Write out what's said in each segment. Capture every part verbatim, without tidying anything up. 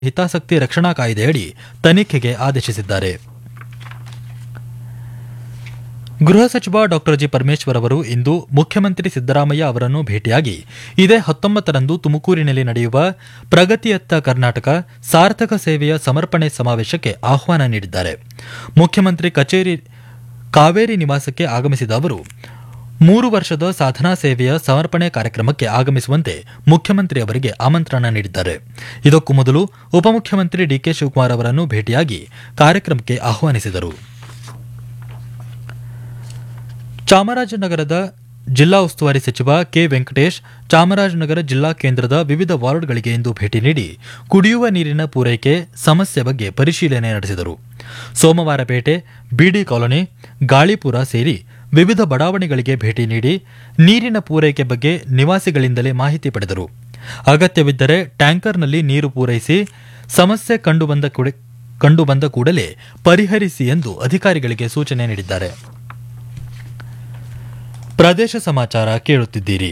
ಹಿತಾಸಕ್ತಿ ರಕ್ಷಣಾ ಕಾಯ್ದೆಯಡಿ ತನಿಖೆಗೆ ಆದೇಶಿಸಿದ್ದಾರೆ. ಗೃಹ ಸಚಿವ ಡಾ ಜಿ ಪರಮೇಶ್ವರ್ ಅವರು ಇಂದು ಮುಖ್ಯಮಂತ್ರಿ ಸಿದ್ದರಾಮಯ್ಯ ಅವರನ್ನು ಭೇಟಿಯಾಗಿ ಇದೇ ಹತ್ತೊಂಬತ್ತರಂದು ತುಮಕೂರಿನಲ್ಲಿ ನಡೆಯುವ ಪ್ರಗತಿಯತ್ತ ಕರ್ನಾಟಕ ಸಾರ್ಥಕ ಸೇವೆಯ ಸಮರ್ಪಣೆ ಸಮಾವೇಶಕ್ಕೆ ಆಹ್ವಾನ ನೀಡಿದ್ದಾರೆ. ಮುಖ್ಯಮಂತ್ರಿ ಕಚೇರಿ ಕಾವೇರಿ ನಿವಾಸಕ್ಕೆ ಆಗಮಿಸಿದ ಅವರು ಮೂರು ವರ್ಷದ ಸಾಧನಾ ಸೇವೆಯ ಸಮರ್ಪಣೆ ಕಾರ್ಯಕ್ರಮಕ್ಕೆ ಆಗಮಿಸುವಂತೆ ಮುಖ್ಯಮಂತ್ರಿ ಅವರಿಗೆ ಆಮಂತ್ರಣ ನೀಡಿದ್ದಾರೆ. ಇದಕ್ಕೂ ಮೊದಲು ಉಪಮುಖ್ಯಮಂತ್ರಿ ಡಿಕೆ ಶಿವಕುಮಾರ್ ಅವರನ್ನು ಭೇಟಿಯಾಗಿ ಕಾರ್ಯಕ್ರಮಕ್ಕೆ ಆಹ್ವಾನಿಸಿದರು. ಚಾಮರಾಜನಗರದ ಜಿಲ್ಲಾ ಉಸ್ತುವಾರಿ ಸಚಿವ ಕೆ ವೆಂಕಟೇಶ್ ಚಾಮರಾಜನಗರ ಜಿಲ್ಲಾ ಕೇಂದ್ರದ ವಿವಿಧ ವಾರ್ಡ್ಗಳಿಗೆ ಇಂದು ಭೇಟಿ ನೀಡಿ ಕುಡಿಯುವ ನೀರಿನ ಪೂರೈಕೆ ಸಮಸ್ಯೆ ಬಗ್ಗೆ ಪರಿಶೀಲನೆ ನಡೆಸಿದರು. ಸೋಮವಾರಪೇಟೆ, ಬಿಡಿ ಕಾಲೋನಿ, ಗಾಳಿಪುರ ಸೇರಿ ವಿವಿಧ ಬಡಾವಣೆಗಳಿಗೆ ಭೇಟಿ ನೀಡಿ ನೀರಿನ ಪೂರೈಕೆ ಬಗ್ಗೆ ನಿವಾಸಿಗಳಿಂದಲೇ ಮಾಹಿತಿ ಪಡೆದರು. ಅಗತ್ಯವಿದ್ದರೆ ಟ್ಯಾಂಕರ್ನಲ್ಲಿ ನೀರು ಪೂರೈಸಿ ಸಮಸ್ಯೆ ಕಂಡುಬಂದ ಕೂಡಲೇ ಪರಿಹರಿಸಿ ಎಂದು ಅಧಿಕಾರಿಗಳಿಗೆ ಸೂಚನೆ ನೀಡಿದ್ದಾರೆ. ಪ್ರದೇಶ ಸಮಾಚಾರ ಕೇಳುತ್ತಿದ್ದೀರಿ.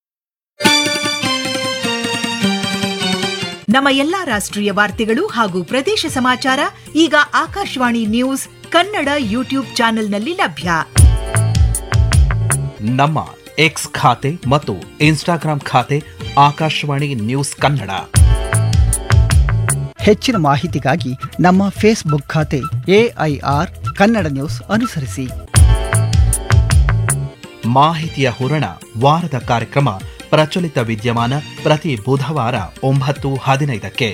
ನಮ್ಮ ಎಲ್ಲಾ ರಾಷ್ಟ್ರೀಯ ವಾರ್ತೆಗಳು ಹಾಗೂ ಪ್ರದೇಶ ಸಮಾಚಾರ ಈಗ ಆಕಾಶವಾಣಿ ನ್ಯೂಸ್ ಕನ್ನಡ ಯೂಟ್ಯೂಬ್ ಚಾನೆಲ್ನಲ್ಲಿ ಲಭ್ಯ. ನಮ್ಮ ಎಕ್ಸ್ ಖಾತೆ ಮತ್ತು ಇನ್ಸ್ಟಾಗ್ರಾಂ ಖಾತೆ ಆಕಾಶವಾಣಿ ನ್ಯೂಸ್ ಕನ್ನಡ. ಹೆಚ್ಚಿನ ಮಾಹಿತಿಗಾಗಿ ನಮ್ಮ ಫೇಸ್ಬುಕ್ ಖಾತೆ ಎಐಆರ್ ಕನ್ನಡ ನ್ಯೂಸ್ ಅನುಸರಿಸಿ. ಮಾಹಿತಿಯ ಹೂರಣ ವಾರದ ಕಾರ್ಯಕ್ರಮ ಪ್ರಚಲಿತ ವಿದ್ಯಮಾನ ಪ್ರತಿ ಬುಧವಾರ ಒಂಬತ್ತು ಹದಿನೈದಕ್ಕೆ.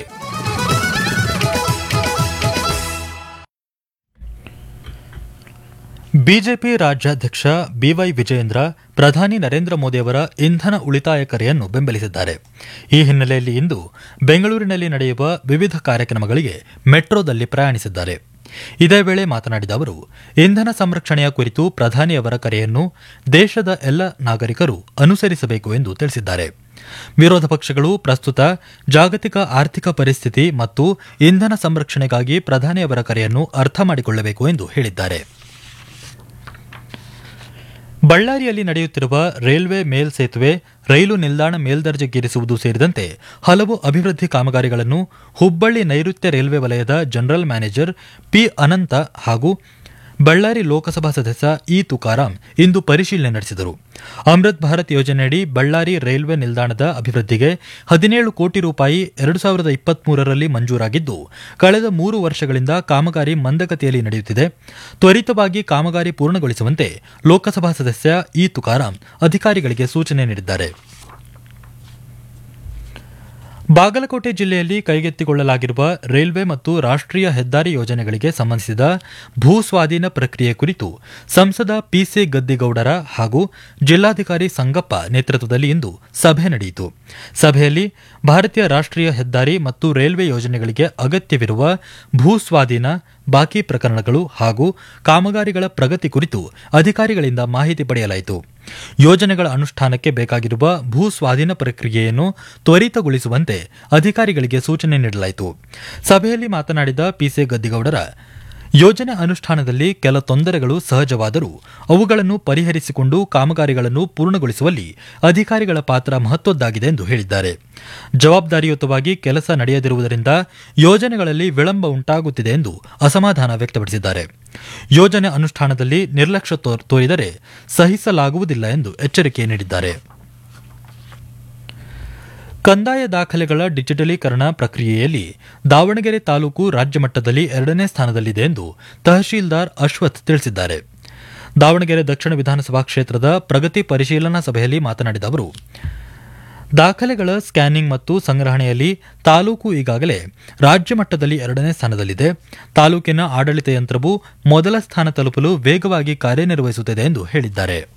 ಬಿಜೆಪಿ ರಾಜ್ಯಾಧ್ಯಕ್ಷ ಬಿವೈ ವಿಜಯೇಂದ್ರ ಪ್ರಧಾನಿ ನರೇಂದ್ರ ಮೋದಿಯವರ ಇಂಧನ ಉಳಿತಾಯ ಕರೆಯನ್ನು ಬೆಂಬಲಿಸಿದ್ದಾರೆ. ಈ ಹಿನ್ನೆಲೆಯಲ್ಲಿ ಇಂದು ಬೆಂಗಳೂರಿನಲ್ಲಿ ನಡೆಯುವ ವಿವಿಧ ಕಾರ್ಯಕ್ರಮಗಳಿಗೆ ಮೆಟ್ರೋದಲ್ಲಿ ಪ್ರಯಾಣಿಸಿದ್ದಾರೆ. ಇದೇ ವೇಳೆ ಮಾತನಾಡಿದ ಅವರು ಇಂಧನ ಸಂರಕ್ಷಣೆಯ ಕುರಿತು ಪ್ರಧಾನಿಯವರ ಕರೆಯನ್ನು ದೇಶದ ಎಲ್ಲ ನಾಗರಿಕರು ಅನುಸರಿಸಬೇಕು ಎಂದು ತಿಳಿಸಿದ್ದಾರೆ. ವಿರೋಧ ಪಕ್ಷಗಳು ಪ್ರಸ್ತುತ ಜಾಗತಿಕ ಆರ್ಥಿಕ ಪರಿಸ್ಥಿತಿ ಮತ್ತು ಇಂಧನ ಸಂರಕ್ಷಣೆಗಾಗಿ ಪ್ರಧಾನಿಯವರ ಕರೆಯನ್ನು ಅರ್ಥ ಮಾಡಿಕೊಳ್ಳಬೇಕು ಎಂದು ಹೇಳಿದ್ದಾರೆ. ಬಳ್ಳಾರಿಯಲ್ಲಿ ನಡೆಯುತ್ತಿರುವ ರೈಲ್ವೆ ಮೇಲ್ಸೇತುವೆ, ರೈಲು ನಿಲ್ದಾಣ ಮೇಲ್ದರ್ಜೆಗೇರಿಸುವುದು ಸೇರಿದಂತೆ ಹಲವು ಅಭಿವೃದ್ಧಿ ಕಾಮಗಾರಿಗಳನ್ನು ಹುಬ್ಬಳ್ಳಿ ನೈಋತ್ಯ ರೈಲ್ವೆ ವಲಯದ ಜನರಲ್ ಮ್ಯಾನೇಜರ್ ಪಿ ಅನಂತ ಹಾಗೂ ಬಳ್ಳಾರಿ ಲೋಕಸಭಾ ಸದಸ್ಯ ಇ ತುಕಾರಾಂ ಇಂದು ಪರಿಶೀಲನೆ ನಡೆಸಿದರು. ಅಮೃತ್ ಭಾರತ್ ಯೋಜನೆಯಡಿ ಬಳ್ಳಾರಿ ರೈಲ್ವೆ ನಿಲ್ದಾಣದ ಅಭಿವೃದ್ಧಿಗೆ ಹದಿನೇಳು ಕೋಟಿ ರೂಪಾಯಿ ಎರಡು ಸಾವಿರದ ಇಪ್ಪತ್ಮೂರರಲ್ಲಿ ಮಂಜೂರಾಗಿದ್ದು, ಕಳೆದ ಮೂರು ವರ್ಷಗಳಿಂದ ಕಾಮಗಾರಿ ಮಂದಗತಿಯಲ್ಲಿ ನಡೆಯುತ್ತಿದೆ. ತ್ವರಿತವಾಗಿ ಕಾಮಗಾರಿ ಪೂರ್ಣಗೊಳಿಸುವಂತೆ ಲೋಕಸಭಾ ಸದಸ್ಯ ಇ ತುಕಾರಾಂ ಅಧಿಕಾರಿಗಳಿಗೆ ಸೂಚನೆ ನೀಡಿದ್ದಾರೆ. ಬಾಗಲಕೋಟೆ ಜಿಲ್ಲೆಯಲ್ಲಿ ಕೈಗೆತ್ತಿಕೊಳ್ಳಲಾಗಿರುವ ರೈಲ್ವೆ ಮತ್ತು ರಾಷ್ಟ್ರೀಯ ಹೆದ್ದಾರಿ ಯೋಜನೆಗಳಿಗೆ ಸಂಬಂಧಿಸಿದ ಭೂ ಸ್ವಾಧೀನ ಪ್ರಕ್ರಿಯೆ ಕುರಿತು ಸಂಸದ ಪಿಸಿ ಗದ್ದಿಗೌಡರ ಹಾಗೂ ಜಿಲ್ಲಾಧಿಕಾರಿ ಸಂಗಪ್ಪ ನೇತೃತ್ವದಲ್ಲಿ ಇಂದು ಸಭೆ ನಡೆಯಿತು. ಸಭೆಯಲ್ಲಿ ಭಾರತೀಯ ರಾಷ್ಟ್ರೀಯ ಹೆದ್ದಾರಿ ಮತ್ತು ರೈಲ್ವೆ ಯೋಜನೆಗಳಿಗೆ ಅಗತ್ಯವಿರುವ ಭೂ ಸ್ವಾಧೀನ, ಬಾಕಿ ಪ್ರಕರಣಗಳು ಹಾಗೂ ಕಾಮಗಾರಿಗಳ ಪ್ರಗತಿ ಕುರಿತು ಅಧಿಕಾರಿಗಳಿಂದ ಮಾಹಿತಿ ಪಡೆಯಲಾಯಿತು. ಯೋಜನೆಗಳ ಅನುಷ್ಠಾನಕ್ಕೆ ಬೇಕಾಗಿರುವ ಭೂ ಸ್ವಾಧೀನ ಪ್ರಕ್ರಿಯೆಯನ್ನು ತ್ವರಿತಗೊಳಿಸುವಂತೆ ಅಧಿಕಾರಿಗಳಿಗೆ ಸೂಚನೆ ನೀಡಲಾಯಿತು. ಸಭೆಯಲ್ಲಿ ಮಾತನಾಡಿದ ಪಿಸಿ ಗದ್ದಿಗೌಡರ, ಯೋಜನೆ ಅನುಷ್ಠಾನದಲ್ಲಿ ಕೆಲ ತೊಂದರೆಗಳು ಸಹಜವಾದರೂ ಅವುಗಳನ್ನು ಪರಿಹರಿಸಿಕೊಂಡು ಕಾಮಗಾರಿಗಳನ್ನು ಪೂರ್ಣಗೊಳಿಸುವಲ್ಲಿ ಅಧಿಕಾರಿಗಳ ಪಾತ್ರ ಮಹತ್ವದ್ದಾಗಿದೆ ಎಂದು ಹೇಳಿದ್ದಾರೆ. ಜವಾಬ್ದಾರಿಯುತವಾಗಿ ಕೆಲಸ ನಡೆಯದಿರುವುದರಿಂದ ಯೋಜನೆಗಳಲ್ಲಿ ವಿಳಂಬ ಉಂಟಾಗುತ್ತಿದೆ ಎಂದು ಅಸಮಾಧಾನ ವ್ಯಕ್ತಪಡಿಸಿದ್ದಾರೆ. ಯೋಜನೆ ಅನುಷ್ಠಾನದಲ್ಲಿ ನಿರ್ಲಕ್ಷ್ಯ ತೋರಿದರೆ ಸಹಿಸಲಾಗುವುದಿಲ್ಲ ಎಂದು ಎಚ್ಚರಿಕೆ ನೀಡಿದ್ದಾರೆ. ಕಂದಾಯ ದಾಖಲೆಗಳ ಡಿಜಿಟಲೀಕರಣ ಪ್ರಕ್ರಿಯೆಯಲ್ಲಿ ದಾವಣಗೆರೆ ತಾಲೂಕು ರಾಜ್ಯ ಮಟ್ಟದಲ್ಲಿ ಎರಡನೇ ಸ್ಥಾನದಲ್ಲಿದೆ ಎಂದು ತಹಶೀಲ್ದಾರ್ ಅಶ್ವಥ್ ತಿಳಿಸಿದ್ದಾರೆ. ದಾವಣಗೆರೆ ದಕ್ಷಿಣ ವಿಧಾನಸಭಾ ಕ್ಷೇತ್ರದ ಪ್ರಗತಿ ಪರಿಶೀಲನಾ ಸಭೆಯಲ್ಲಿ ಮಾತನಾಡಿದ ಅವರು, ದಾಖಲೆಗಳ ಸ್ಕ್ಯಾನಿಂಗ್ ಮತ್ತು ಸಂಗ್ರಹಣೆಯಲ್ಲಿ ತಾಲೂಕು ಈಗಾಗಲೇ ರಾಜ್ಯ ಮಟ್ಟದಲ್ಲಿ ಎರಡನೇ ಸ್ಥಾನದಲ್ಲಿದೆ. ತಾಲೂಕಿನ ಆಡಳಿತ ಯಂತ್ರವು ಮೊದಲ ಸ್ಥಾನ ತಲುಪಲು ವೇಗವಾಗಿ ಕಾರ್ಯನಿರ್ವಹಿಸುತ್ತಿದೆ ಎಂದು ಹೇಳಿದ್ದಾರೆ.